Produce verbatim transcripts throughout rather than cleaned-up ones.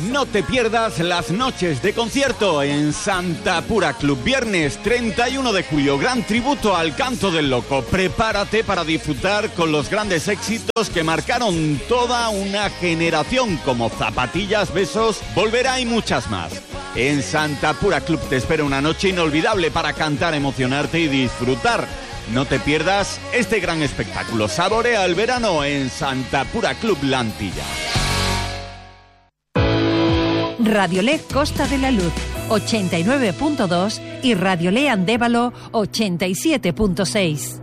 No te pierdas las noches de concierto en Santa Pura Club. Viernes treinta y uno de julio, gran tributo al Canto del Loco. Prepárate para disfrutar con los grandes éxitos que marcaron toda una generación, como Zapatillas, Besos, Volverá y muchas más. En Santa Pura Club te espera una noche inolvidable para cantar, emocionarte y disfrutar. No te pierdas este gran espectáculo. Saborea el verano en Santa Pura Club La Antilla. Radiolé Costa de la Luz ochenta y nueve punto dos y Radiolé Andévalo ochenta y siete punto seis.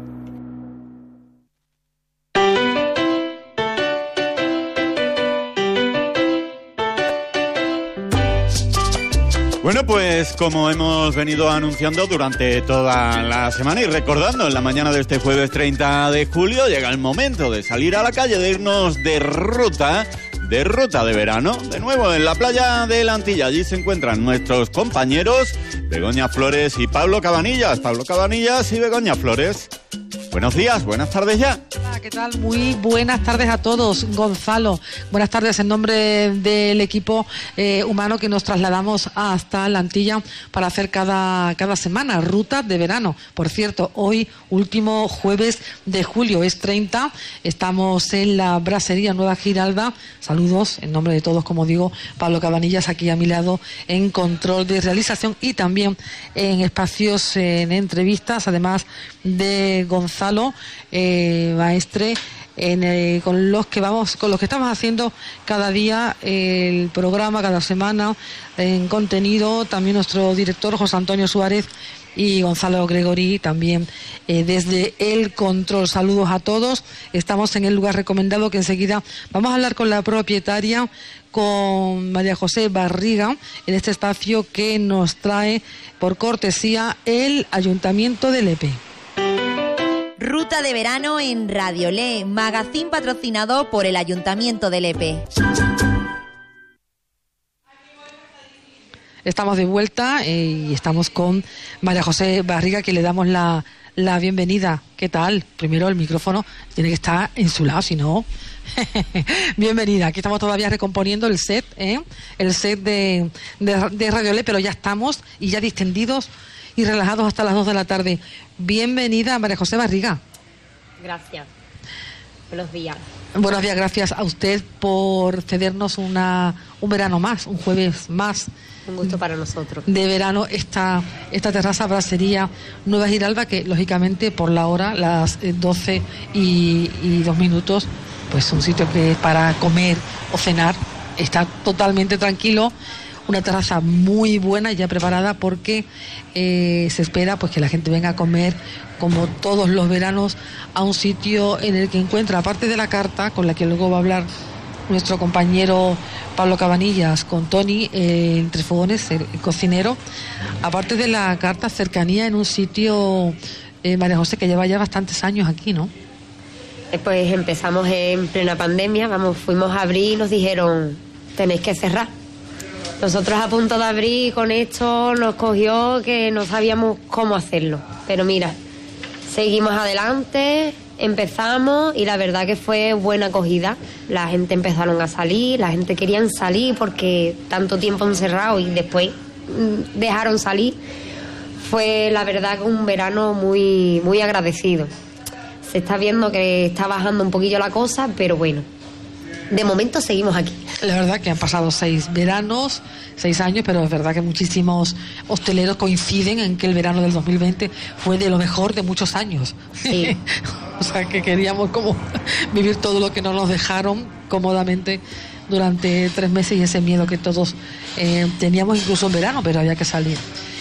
Bueno, pues como hemos venido anunciando durante toda la semana y recordando en la mañana de este jueves treinta de julio, llega el momento de salir a la calle, de irnos de ruta, de ruta de verano, de nuevo en la playa de La Antilla. Allí se encuentran nuestros compañeros Begoña Flores y Pablo Cabanillas. Pablo Cabanillas y Begoña Flores. Buenos días, buenas tardes ya. Hola, ¿qué tal? Muy buenas tardes a todos. Gonzalo, buenas tardes en nombre del equipo eh, humano que nos trasladamos hasta La Antilla para hacer cada, cada semana ruta de verano. Por cierto, hoy último jueves de julio, es treinta, estamos en la Brasería Nueva Giralda. Saludos en nombre de todos, como digo, Pablo Cabanillas aquí a mi lado en control de realización y también en espacios, en entrevistas, además de Gonzalo eh, Maestre, en, eh, con los que vamos, con los que estamos haciendo cada día eh, el programa, cada semana en contenido. También nuestro director José Antonio Suárez y Gonzalo Gregori también eh, desde el control. Saludos a todos. Estamos en el lugar recomendado, que enseguida vamos a hablar con la propietaria, con María José Barriga, en este espacio que nos trae por cortesía el Ayuntamiento de Lepe. Ruta de verano en Radiolé, magazín patrocinado por el Ayuntamiento de Lepe. Estamos de vuelta eh, y estamos con María José Barriga, que le damos la, la bienvenida. ¿Qué tal? Primero el micrófono tiene que estar en su lado, si no... Bienvenida, aquí estamos todavía recomponiendo el set, ¿eh? el set de, de, de Radiolé, pero ya estamos y ya distendidos y relajados hasta las dos de la tarde. Bienvenida, María José Barriga. Gracias. Buenos días. Buenos días, gracias a usted por cedernos una, un verano más, un jueves más. Un gusto para nosotros. De verano, esta, esta terraza Brasería Nueva Giralda, que lógicamente por la hora, las doce y, y dos minutos, pues un sitio que es para comer o cenar, está totalmente tranquilo. Una terraza muy buena, ya preparada, porque eh, se espera pues que la gente venga a comer, como todos los veranos, a un sitio en el que encuentra, aparte de la carta, con la que luego va a hablar nuestro compañero Pablo Cabanillas con Tony, eh, entre fogones, el, el cocinero, aparte de la carta, cercanía en un sitio, eh, María José, que lleva ya bastantes años aquí, ¿no? Pues empezamos en plena pandemia, vamos, fuimos a abrir y nos dijeron, tenéis que cerrar. Nosotros a punto de abrir, con esto nos cogió que no sabíamos cómo hacerlo. Pero mira, seguimos adelante, empezamos y la verdad que fue buena acogida. La gente empezaron a salir, la gente quería salir porque tanto tiempo encerrado y después dejaron salir. Fue la verdad que un verano muy, muy agradecido. Se está viendo que está bajando un poquillo la cosa, pero bueno, de momento seguimos aquí. La verdad que han pasado seis veranos, seis años, pero es verdad que muchísimos hosteleros coinciden en que el verano del dos mil veinte fue de lo mejor de muchos años. Sí. O sea, que queríamos como vivir todo lo que no nos dejaron cómodamente durante tres meses y ese miedo que todos eh, teníamos incluso en verano, pero había que salir.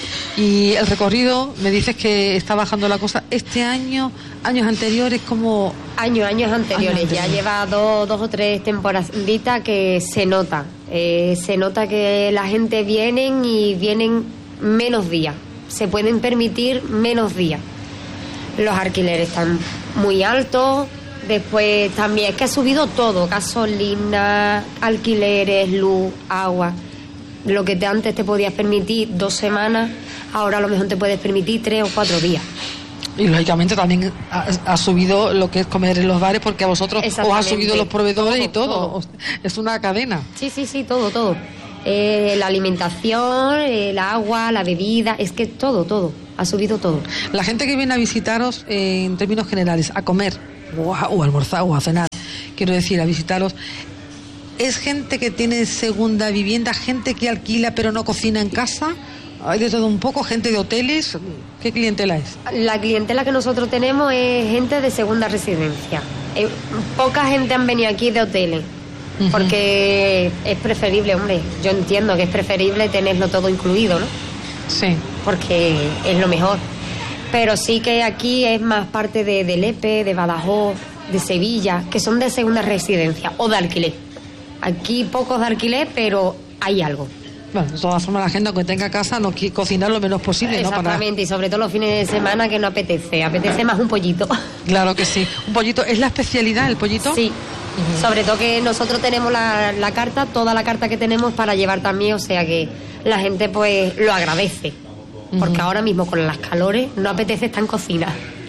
Y el recorrido, me dices que está bajando la cosa. Este año, años anteriores, como... Años, años anteriores. Años anteriores. Ya lleva dos, dos o tres temporaditas que se nota. Eh, se nota que la gente viene y vienen menos días. Se pueden permitir menos días. Los alquileres están muy altos. Después también es que ha subido todo. Gasolina, alquileres, luz, agua. Lo que te, antes te podías permitir dos semanas, ahora a lo mejor te puedes permitir tres o cuatro días. Y lógicamente también ha, ha subido lo que es comer en los bares, porque a vosotros os ha subido los proveedores todo, y todo. todo. Es una cadena. Sí, sí, sí, todo, todo. Eh, la alimentación, el agua, la bebida, es que todo, todo. Ha subido todo. La gente que viene a visitaros, eh, en términos generales, a comer o a, o a almorzar o a cenar, quiero decir, a visitaros, ¿es gente que tiene segunda vivienda, gente que alquila pero no cocina en casa? Hay de todo un poco, gente de hoteles. ¿Qué clientela es? La clientela que nosotros tenemos es gente de segunda residencia. Eh, poca gente han venido aquí de hoteles, uh-huh. porque es preferible, hombre, yo entiendo que es preferible tenerlo todo incluido, ¿no? Sí. Porque es lo mejor. Pero sí que aquí es más parte de, de Lepe, de Badajoz, de Sevilla, que son de segunda residencia o de alquiler. Aquí pocos de alquiler, pero hay algo. Bueno, de todas formas, la gente que tenga casa no quiere cocinar lo menos posible, ¿no? Exactamente, para... y sobre todo los fines de semana que no apetece, apetece más un pollito. Claro que sí. ¿Un pollito es la especialidad, el pollito? Sí, uh-huh. Sobre todo que nosotros tenemos la, la carta, toda la carta que tenemos para llevar también, o sea que la gente pues lo agradece, uh-huh. porque ahora mismo con las calores no apetece estar en cocina.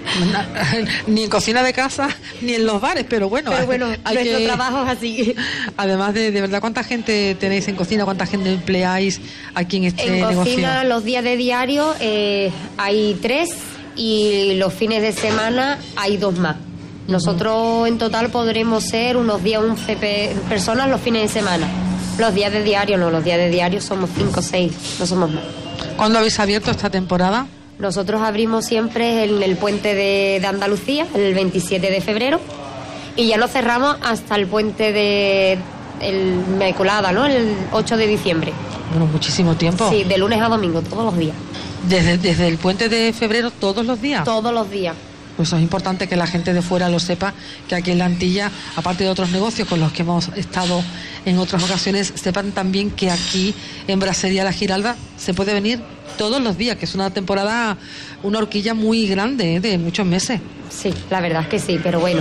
Ni en cocina de casa ni en los bares, pero bueno, pero bueno hay nuestro que... trabajo es así. Además de, de verdad, ¿cuánta gente tenéis en cocina? ¿Cuánta gente empleáis aquí en este en negocio? En cocina los días de diario eh, hay tres y los fines de semana hay dos más. Nosotros uh-huh. en total podremos ser unos diez o once pe- personas los fines de semana. Los días de diario no, los días de diario somos cinco o seis, no somos más. ¿Cuándo habéis abierto esta temporada? Nosotros abrimos siempre en el puente de, de Andalucía, el veintisiete de febrero, y ya nos cerramos hasta el puente de el Inmaculada, ¿no? El ocho de diciembre. Bueno, muchísimo tiempo. Sí, de lunes a domingo, todos los días. ¿Desde, desde el puente de febrero todos los días? Todos los días. Pues es importante que la gente de fuera lo sepa, que aquí en la Antilla, aparte de otros negocios con los que hemos estado en otras ocasiones, sepan también que aquí en Brasería La Giralda se puede venir todos los días, que es una temporada, una horquilla muy grande, ¿eh? De muchos meses. Sí, la verdad es que sí, pero bueno,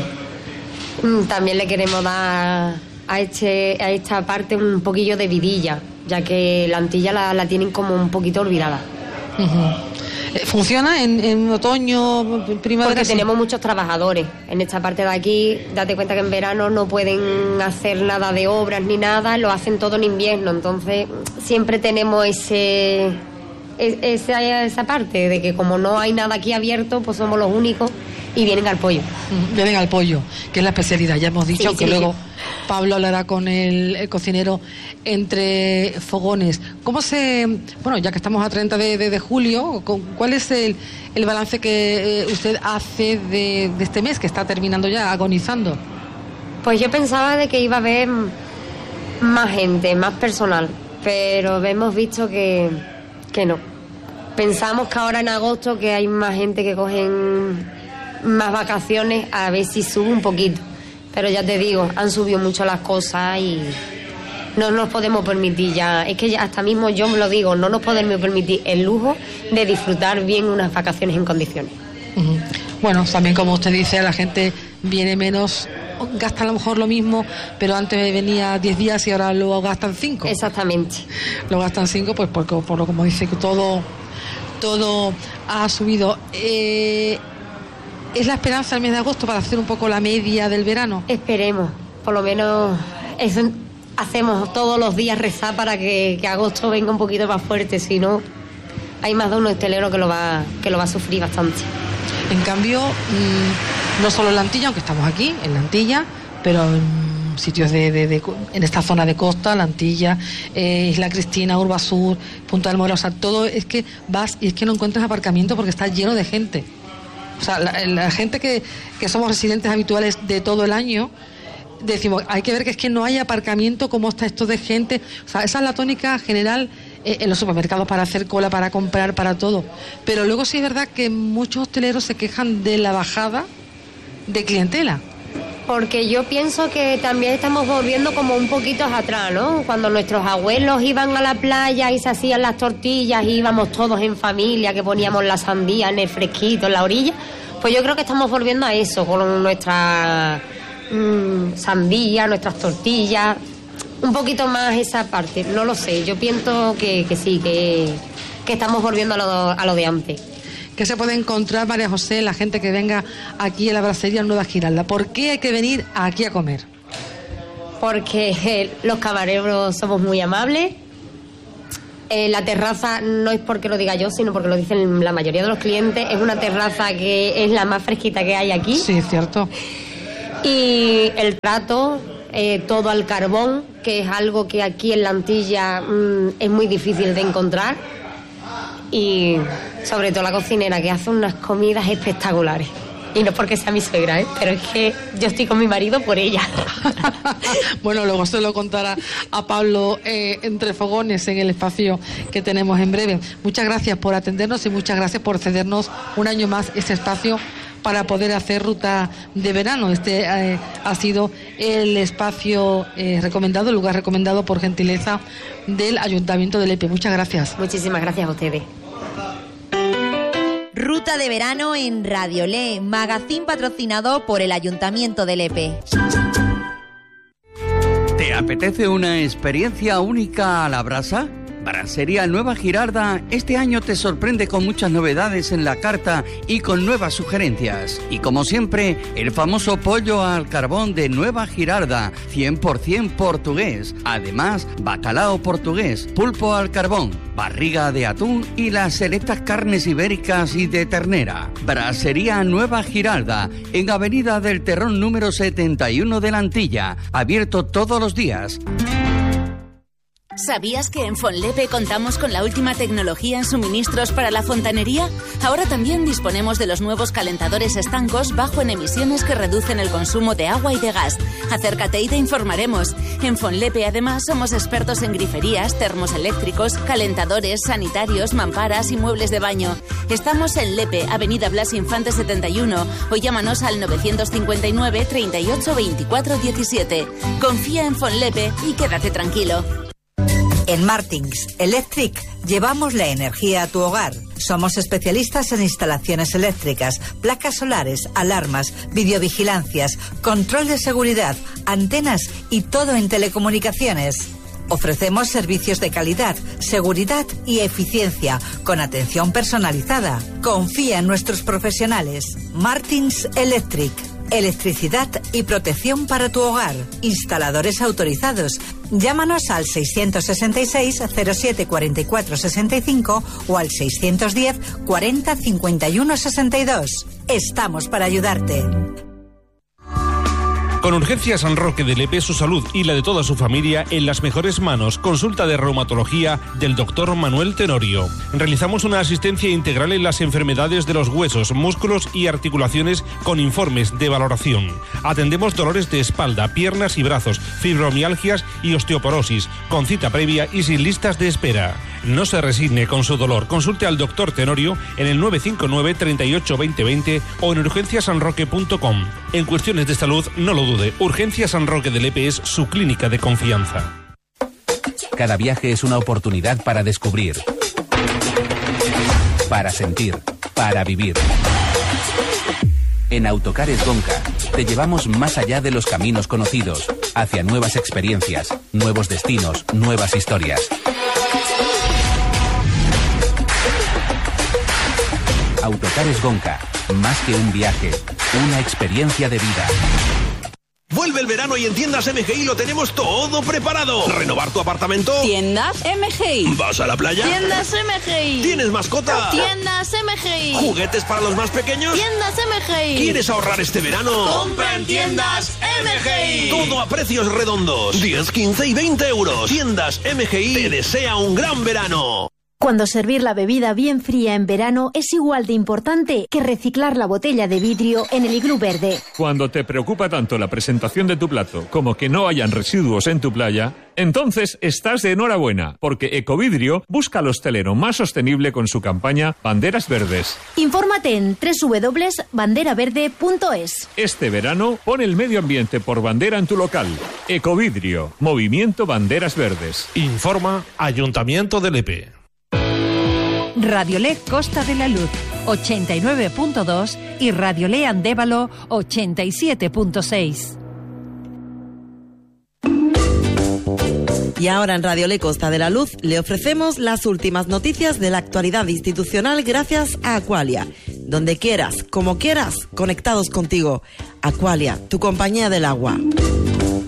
también le queremos dar a, este, a esta parte un poquillo de vidilla, ya que la Antilla la, la tienen como un poquito olvidada. Uh-huh. ¿Funciona en, en otoño, primavera? Porque sí. Tenemos muchos trabajadores en esta parte de aquí. Date cuenta que en verano no pueden hacer nada de obras ni nada, lo hacen todo en invierno. Entonces siempre tenemos ese esa, esa parte de que como no hay nada aquí abierto, pues somos los únicos y vienen al pollo. Vienen al pollo, que es la especialidad. Ya hemos dicho sí, que sí, luego sí. Pablo hablará con el, el cocinero entre fogones. ¿Cómo se...? Bueno, ya que estamos a treinta de julio, ¿cuál es el, el balance que usted hace de, de este mes, que está terminando ya, agonizando? Pues yo pensaba de que iba a haber más gente, más personal, pero hemos visto que, que no. Pensamos que ahora en agosto que hay más gente que cogen más vacaciones, a ver si sube un poquito. Pero ya te digo, han subido mucho las cosas y no nos podemos permitir ya, es que ya hasta mismo yo me lo digo, no nos podemos permitir el lujo de disfrutar bien unas vacaciones en condiciones. Uh-huh. Bueno, también como usted dice, la gente viene menos, gasta a lo mejor lo mismo, pero antes venía diez días y ahora lo gastan cinco. Exactamente. Lo gastan cinco, pues por, por lo como dice que todo, todo ha subido. Eh, ¿Es la esperanza el mes de agosto para hacer un poco la media del verano? Esperemos, por lo menos eso hacemos todos los días, rezar para que, que agosto venga un poquito más fuerte, si no hay más de uno hostelero que lo va que lo va a sufrir bastante. En cambio, mmm, no solo en la Antilla, aunque estamos aquí, en la Antilla, pero en sitios de, de, de en esta zona de costa, la Antilla, eh, Isla Cristina, Urbasur, Punta del Moro, o sea, todo es que vas y es que no encuentras aparcamiento porque está lleno de gente. O sea, la, la gente que, que somos residentes habituales de todo el año, decimos, hay que ver que es que no hay aparcamiento, cómo está esto de gente. O sea, esa es la tónica general eh, en los supermercados para hacer cola, para comprar, para todo. Pero luego sí es verdad que muchos hosteleros se quejan de la bajada de clientela. Porque yo pienso que también estamos volviendo como un poquito atrás, ¿no? Cuando nuestros abuelos iban a la playa y se hacían las tortillas y íbamos todos en familia, que poníamos la sandía en el fresquito, en la orilla, pues yo creo que estamos volviendo a eso, con nuestra mmm, sandía, nuestras tortillas, un poquito más esa parte, no lo sé, yo pienso que, que sí, que, que estamos volviendo a lo, a lo de antes. ¿Qué se puede encontrar, María José, la gente que venga aquí a la Brasería Nueva Giralda? ¿Por qué hay que venir aquí a comer? Porque eh, los camareros somos muy amables. Eh, la terraza, no es porque lo diga yo, sino porque lo dicen la mayoría de los clientes, es una terraza que es la más fresquita que hay aquí. Sí, es cierto. Y el trato, eh, todo al carbón, que es algo que aquí en la Antilla mmm, es muy difícil de encontrar. Y sobre todo la cocinera, que hace unas comidas espectaculares. Y no porque sea mi suegra, ¿eh? Pero es que yo estoy con mi marido por ella. Bueno, luego se lo contará a Pablo eh, entre fogones en el espacio que tenemos en breve. Muchas gracias por atendernos y muchas gracias por cedernos un año más este espacio para poder hacer ruta de verano. Este eh, ha sido el espacio eh, recomendado, el lugar recomendado por gentileza del Ayuntamiento de Lepe. Muchas gracias. Muchísimas gracias a ustedes. Ruta de verano en Radiolé, magazín patrocinado por el Ayuntamiento de Lepe. ¿Te apetece una experiencia única a la brasa? Brasería Nueva Giralda este año te sorprende con muchas novedades en la carta y con nuevas sugerencias. Y como siempre, el famoso pollo al carbón de Nueva Giralda, cien por ciento portugués. Además, bacalao portugués, pulpo al carbón, barriga de atún y las selectas carnes ibéricas y de ternera. Brasería Nueva Giralda, en Avenida del Terrón número setenta y uno de la Antilla, abierto todos los días. ¿Sabías que en Fonlepe contamos con la última tecnología en suministros para la fontanería? Ahora también disponemos de los nuevos calentadores estancos bajo en emisiones que reducen el consumo de agua y de gas. Acércate y te informaremos. En Fonlepe además somos expertos en griferías, termos eléctricos, calentadores, sanitarios, mamparas y muebles de baño. Estamos en Lepe, Avenida Blas Infante setenta y uno, o llámanos al novecientos cincuenta y nueve, treinta y ocho, veinticuatro, diecisiete. Confía en Fonlepe y quédate tranquilo. En Martins Electric llevamos la energía a tu hogar. Somos especialistas en instalaciones eléctricas, placas solares, alarmas, videovigilancias, control de seguridad, antenas y todo en telecomunicaciones. Ofrecemos servicios de calidad, seguridad y eficiencia, con atención personalizada. Confía en nuestros profesionales. Martins Electric. Electricidad y protección para tu hogar. Instaladores autorizados. Llámanos al seiscientos sesenta y seis, cero siete, cuarenta y cuatro, sesenta y cinco o al seiscientos diez, cuarenta, cincuenta y uno, sesenta y dos. Estamos para ayudarte. Con Urgencias San Roque de Lepe, su salud y la de toda su familia en las mejores manos. Consulta de reumatología del doctor Manuel Tenorio. Realizamos una asistencia integral en las enfermedades de los huesos, músculos y articulaciones con informes de valoración. Atendemos dolores de espalda, piernas y brazos, fibromialgias y osteoporosis, con cita previa y sin listas de espera. No se resigne con su dolor. Consulte al doctor Tenorio en el nueve cinco nueve, treinta y ocho, veinte, veinte o en urgencias san roque punto com. En cuestiones de salud, no lo dude. Urgencias San Roque de Lepe es su clínica de confianza. Cada viaje es una oportunidad para descubrir, para sentir, para vivir. En Autocares Gonca te llevamos más allá de los caminos conocidos, hacia nuevas experiencias, nuevos destinos, nuevas historias. Autocares Gonca, más que un viaje, una experiencia de vida. Vuelve el verano y en Tiendas M G I lo tenemos todo preparado. ¿Renovar tu apartamento? Tiendas M G I. ¿Vas a la playa? Tiendas M G I. ¿Tienes mascota? Tiendas M G I. ¿Juguetes para los más pequeños? Tiendas M G I. ¿Quieres ahorrar este verano? ¡Compra en Tiendas M G I! Todo a precios redondos. diez, quince y veinte euros. Tiendas M G I te desea un gran verano. Cuando servir la bebida bien fría en verano es igual de importante que reciclar la botella de vidrio en el iglú verde. Cuando te preocupa tanto la presentación de tu plato como que no hayan residuos en tu playa, entonces estás de enhorabuena, porque Ecovidrio busca al hostelero más sostenible con su campaña Banderas Verdes. Infórmate en doble u doble u doble u punto bandera verde punto es. Este verano, pon el medio ambiente por bandera en tu local. Ecovidrio, Movimiento Banderas Verdes. Informa Ayuntamiento de Lepe. Radiolé Costa de la Luz ochenta y nueve punto dos y Radiolé Andévalo ochenta y siete punto seis. Y ahora en Radio Le Costa de la Luz le ofrecemos las últimas noticias de la actualidad institucional gracias a Aqualia. Donde quieras, como quieras, conectados contigo. Aqualia, tu compañía del agua.